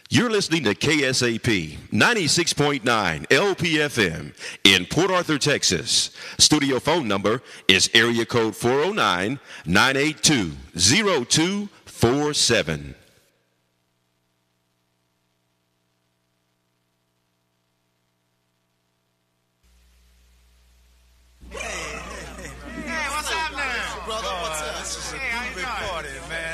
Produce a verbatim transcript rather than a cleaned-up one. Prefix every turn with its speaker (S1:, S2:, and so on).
S1: You're listening to K S A P ninety-six point nine L P F M in Port Arthur, Texas. Studio phone number is area code four oh nine, nine eight two, oh two four seven.
S2: Hey, what's up now? Brother, what's up? This is a groovy party, man.